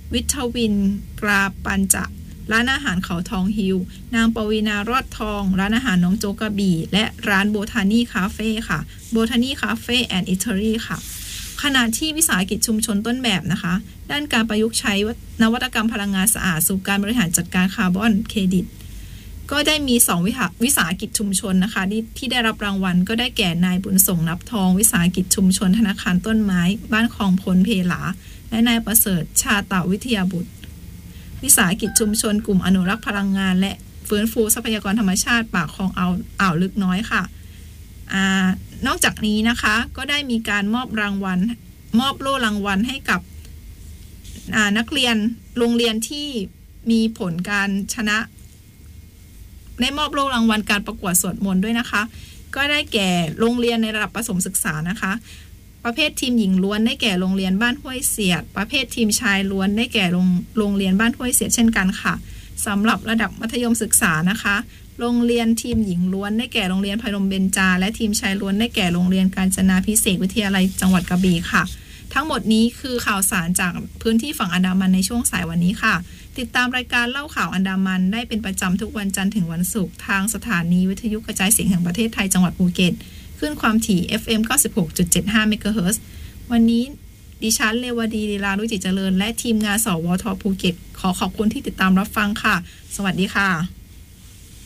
วิทวินกราปัญจะร้านอาหารเขาทองฮิลนางปวีณารอดทองร้านอาหารน้องโจกระบี่และร้านโบทานีคาเฟ่ค่ะโบทานีคาเฟ่แอนด์อิตาลีค่ะขณะที่วิสาหกิจชุมชนต้นแบบนะคะด้านการประยุกต์ใช้นวัตกรรมพลังงานสะอาดสู่การบริหารจัดการคาร์บอนเครดิตก็ได้มี2วิสาหกิจชุมชนนะคะที่ได้รับรางวัลก็ได้แก่นายบุญส่งนับทองวิสาหกิจชุมชนธนาคารต้นไม้บ้านคลองพลเพลาและนายประเสริฐชาตวิทยาบุตรวิสาหกิจชุมชนกลุ่มอนุรักษ์พลังงานและฟื้นฟูทรัพยากรธรรมชาติปากคลองอ่าวลึกน้อยค่ะนอกจากนี้นะคะก็ได้มีการมอบโล่รางวัลให้กับนักเรียนโรงเรียนที่มีผลการชนะได้มอบโล่รางวัลการประกวดสวดมนต์ด้วยนะคะก็ได้แก่โรงเรียนในระดับประถมศึกษานะคะประเภททีมหญิงล้วนได้แก่โรงเรียนบ้านห้วยเสียดประเภททีมชายล้วนได้แก่โรงเรียนบ้านห้วยเสียดเช่นกันค่ะสำหรับระดับมัธยมศึกษานะคะโรงเรียนทีมหญิงล้วนได้แก่โรงเรียนพนมเบญจาและทีมชายล้วนได้แก่โรงเรียนกาญจนาภิเษกวิทยาลัยจังหวัดกระบี่ค่ะทั้งหมดนี้คือข่าวสารจากพื้นที่ฝั่งอันดามันในช่วงสายวันนี้ค่ะติดตามรายการเล่าข่าวอันดามันได้เป็นประจำทุกวันจันทร์ถึงวันศุกร์ทางสถานีวิทยุกระจายเสียงแห่งประเทศไทยจังหวัดภูเก็ตขึ้นความถี่ FM 96.75 เมกะเฮิรตซ์วันนี้ดิฉันเลวดีลีลารุจิเจริญและทีมงานสวทภูเก็ตขอบคุณที่ติดตามรับฟังค่ะสวัสดีค่ะ